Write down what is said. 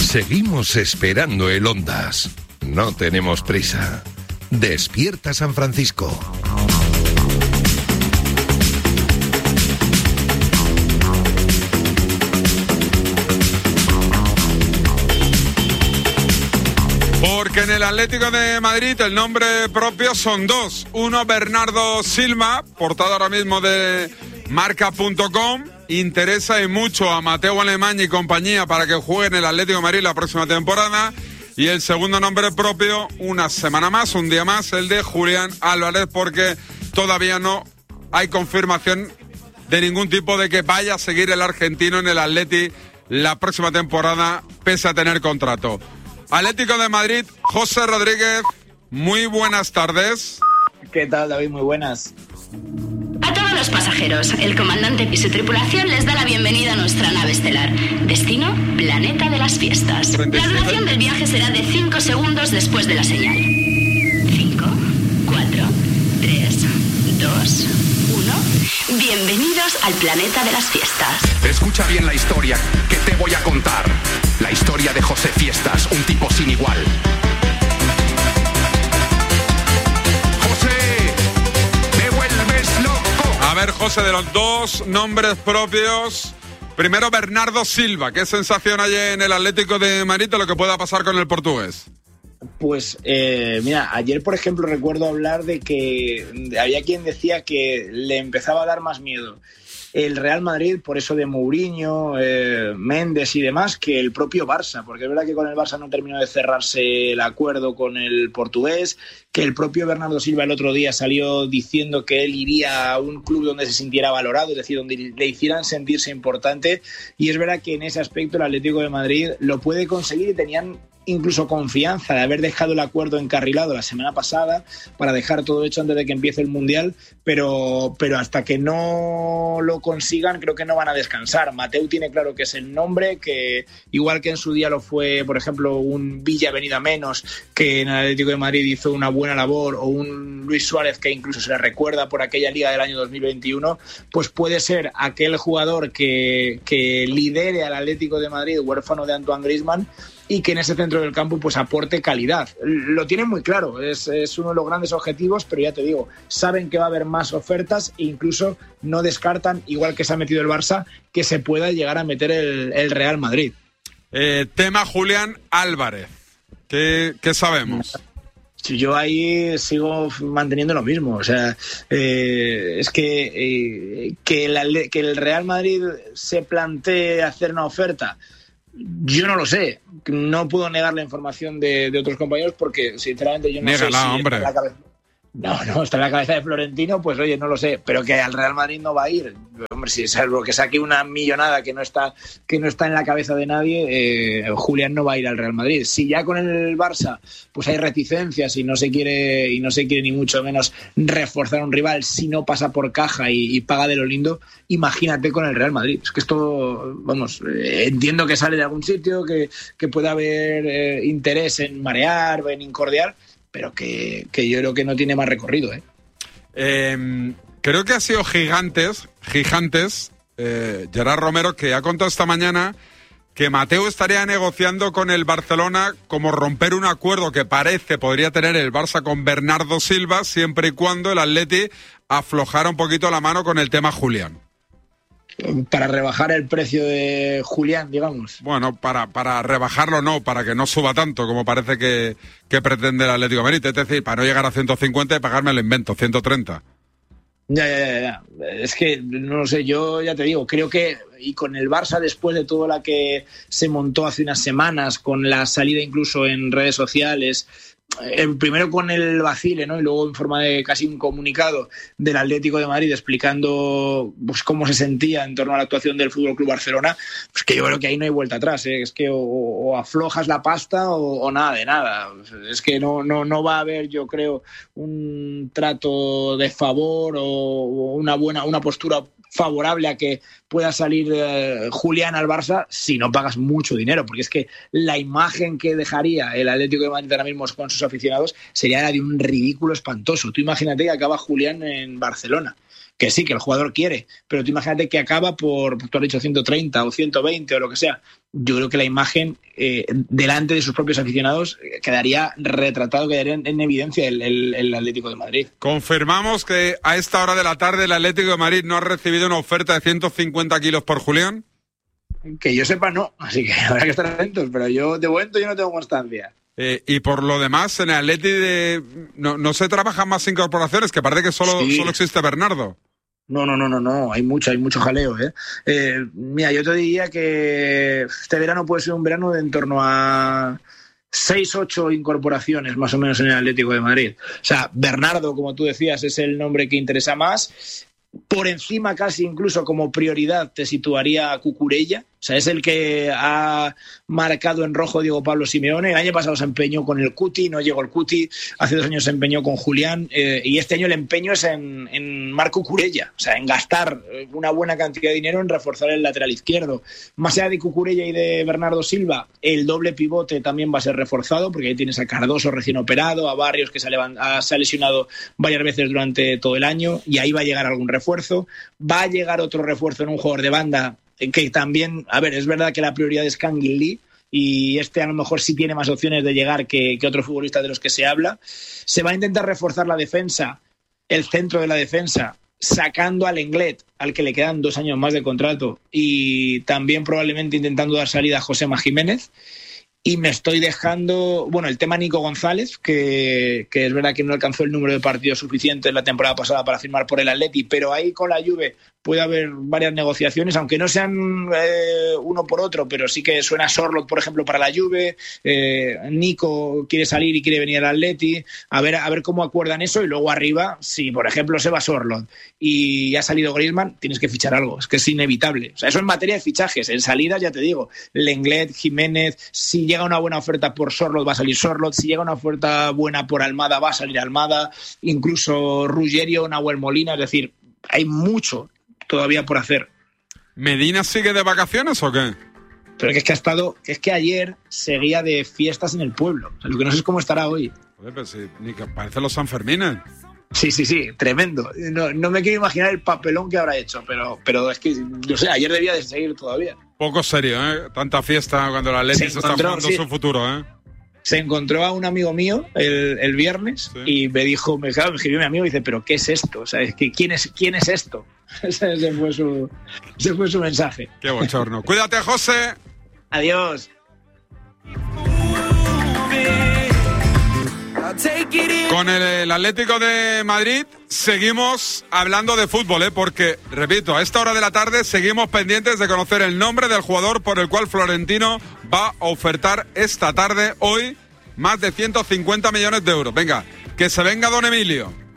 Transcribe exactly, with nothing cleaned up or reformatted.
Seguimos esperando el Ondas. No tenemos prisa. Despierta San Francisco. Porque en el Atlético de Madrid el nombre propio son dos. Uno, Bernardo Silva, portada ahora mismo de marca punto com. Interesa y mucho a Mateu Alemany y compañía para que juegue en el Atlético de Madrid la próxima temporada. Y el segundo nombre propio, una semana más, un día más, el de Julián Álvarez, porque todavía no hay confirmación de ningún tipo de que vaya a seguir el argentino en el Atleti la próxima temporada, pese a tener contrato. Atlético de Madrid, José Rodríguez, muy buenas tardes. ¿Qué tal, David? Muy buenas. A todos los pasajeros, el comandante y su tripulación les da la bienvenida a nuestra nave estelar. Destino, Planeta de las Fiestas. La duración del viaje será de cinco segundos después de la señal. cinco, cuatro, tres, dos, uno. Bienvenidos al Planeta de las Fiestas. Escucha bien la historia que te voy a contar. La historia de José Fiestas, un tipo sin igual. A ver, José, de los dos nombres propios, primero Bernardo Silva, ¿qué sensación hay en el Atlético de Madrid de lo que pueda pasar con el portugués? Pues eh, mira, ayer por ejemplo recuerdo hablar de que había quien decía que le empezaba a dar más miedo el Real Madrid, por eso de Mourinho, eh, Méndez y demás, que el propio Barça, porque es verdad que con el Barça no terminó de cerrarse el acuerdo con el portugués, que el propio Bernardo Silva el otro día salió diciendo que él iría a un club donde se sintiera valorado, es decir, donde le hicieran sentirse importante, y es verdad que en ese aspecto el Atlético de Madrid lo puede conseguir y tenían incluso confianza de haber dejado el acuerdo encarrilado la semana pasada para dejar todo hecho antes de que empiece el Mundial, pero, pero hasta que no lo consigan creo que no van a descansar. Mateu tiene claro que es el nombre, que igual que en su día lo fue, por ejemplo, un Villa venido a menos, que en el Atlético de Madrid hizo una buena labor, o un Luis Suárez que incluso se le recuerda por aquella liga del año dos mil veintiuno, pues puede ser aquel jugador que, que lidere al Atlético de Madrid, huérfano de Antoine Griezmann, y que en ese centro del campo pues aporte calidad. Lo tienen muy claro, es, es uno de los grandes objetivos, pero ya te digo, saben que va a haber más ofertas e incluso no descartan, igual que se ha metido el Barça, que se pueda llegar a meter el, el Real Madrid. Eh, tema Julián Álvarez, ¿qué, qué sabemos? Yo ahí sigo manteniendo lo mismo, o sea, eh, es que, eh, que, la, que el Real Madrid se plantee hacer una oferta. Yo no lo sé, no puedo negar la información de, de otros compañeros porque sinceramente yo no Négala, sé si hombre. está en la cabeza. No, no, está en la cabeza de Florentino, pues oye, no lo sé, pero que al Real Madrid no va a ir. Hombre, si salvo que saque una millonada que no está, que no está en la cabeza de nadie, eh, Julián no va a ir al Real Madrid. Si ya con el Barça pues hay reticencias y no se quiere y no se quiere ni mucho menos reforzar a un rival si no pasa por caja y, y paga de lo lindo, imagínate con el Real Madrid. Es que esto, vamos, eh, entiendo que sale de algún sitio, que, que pueda haber eh, interés en marear, en incordiar, pero que, que yo creo que no tiene más recorrido, ¿eh? Eh, creo que ha sido Gigantes, Gigantes, eh, Gerard Romero, que ha contado esta mañana que Mateu estaría negociando con el Barcelona como romper un acuerdo que parece podría tener el Barça con Bernardo Silva, siempre y cuando el Atleti aflojara un poquito la mano con el tema Julián. Para rebajar el precio de Julián, digamos. Bueno, para, para rebajarlo no, para que no suba tanto como parece que, que pretende el Atlético de Madrid. Es decir, para no llegar a ciento cincuenta y pagarme el invento, ciento treinta. Ya, ya, ya, ya. Es que, no lo sé, yo ya te digo, creo que, y con el Barça después de todo la que se montó hace unas semanas, con la salida incluso en redes sociales, eh, primero con el vacile, ¿no? Y luego en forma de casi un comunicado del Atlético de Madrid explicando pues cómo se sentía en torno a la actuación del F C Barcelona, pues que yo creo que ahí no hay vuelta atrás, ¿eh? Es que o, o aflojas la pasta o, o nada de nada. Es que no, no, no va a haber, yo creo, un trato de favor o, o una buena, una postura favorable a que pueda salir eh, Julián al Barça si no pagas mucho dinero, porque es que la imagen que dejaría el Atlético de Madrid ahora mismo con sus aficionados sería la de un ridículo espantoso. Tú imagínate que acaba Julián en Barcelona. que sí, que el jugador quiere, pero tú imagínate que acaba por, tú has dicho ciento treinta o ciento veinte o lo que sea. Yo creo que la imagen eh, delante de sus propios aficionados quedaría retratado, quedaría en, en evidencia el, el, el Atlético de Madrid. Confirmamos que a esta hora de la tarde el Atlético de Madrid no ha recibido una oferta de ciento cincuenta kilos por Julián. Que yo sepa, no, así que habrá que estar atentos, pero yo de momento yo no tengo constancia. Eh, y por lo demás, en el Atleti de, no, no se trabajan más incorporaciones, que parece que solo, sí. solo existe Bernardo. No, no, no, no, no, hay mucho, hay mucho jaleo, ¿eh? ¿eh? Mira, yo te diría que este verano puede ser un verano de en torno a seis, ocho incorporaciones más o menos en el Atlético de Madrid. O sea, Bernardo, como tú decías, es el nombre que interesa más. Por encima casi incluso como prioridad te situaría a Cucurella. O sea, es el que ha marcado en rojo Diego Pablo Simeone. El año pasado se empeñó con el Cuti, no llegó el Cuti. Hace dos años se empeñó con Julián. Eh, y este año el empeño es en, en Marco Cucurella. O sea, en gastar una buena cantidad de dinero en reforzar el lateral izquierdo. Más allá de Cucurella y de Bernardo Silva, el doble pivote también va a ser reforzado, porque ahí tienes a Cardoso recién operado, a Barrios que se ha, levant- se ha lesionado varias veces durante todo el año, y ahí va a llegar algún refuerzo. Va a llegar otro refuerzo en un jugador de banda que también, a ver, es verdad que la prioridad es Kangin Lee, y este a lo mejor sí tiene más opciones de llegar que, que otros futbolistas de los que se habla. Se va a intentar reforzar la defensa, el centro de la defensa, sacando al Lenglet, al que le quedan dos años más de contrato, y también probablemente intentando dar salida a Josema Jiménez. Y me estoy dejando, bueno, el tema Nico González, que, que es verdad que no alcanzó el número de partidos suficientes la temporada pasada para firmar por el Atleti, pero ahí con la Juve puede haber varias negociaciones, aunque no sean eh, uno por otro, pero sí que suena Sorloth, por ejemplo, para la Juve. eh, Nico quiere salir y quiere venir al Atleti, a ver, a ver cómo acuerdan eso. Y luego arriba, si por ejemplo se va Sorloth y ha salido Griezmann, tienes que fichar algo, es que es inevitable. O sea, eso en materia de fichajes. En salidas, ya te digo, Lenglet, Jiménez, si llega una buena oferta por Sorloth va a salir Sorloth, si llega una oferta buena por Almada va a salir Almada, incluso Ruggerio, Nahuel Molina. Es decir, hay mucho todavía por hacer. ¿Medina sigue de vacaciones o qué? Pero que es que ha estado, que es que ayer seguía de fiestas en el pueblo. O sea, lo que no sé es cómo estará hoy. Joder, pero si, ni que parece los Sanfermines. Sí, sí, sí, tremendo. No, no me quiero imaginar el papelón que habrá hecho, pero, pero es que, no sé, ayer debía de seguir todavía. Poco serio, ¿eh? Tanta fiesta cuando la Atleti se, se está jugando sí. su futuro, ¿eh? Se encontró a un amigo mío el, el viernes sí. y me dijo, me, claro, me escribió mi amigo y dice, ¿pero qué es esto? O sea, es que, ¿quién es, quién es esto? Ese fue su, ese fue su mensaje. Qué bochorno. Cuídate, José. Adiós. Con el, el Atlético de Madrid seguimos hablando de fútbol, ¿eh? Porque, repito, a esta hora de la tarde seguimos pendientes de conocer el nombre del jugador por el cual Florentino va a ofertar esta tarde, hoy, más de ciento cincuenta millones de euros. Venga, que se venga don Emilio.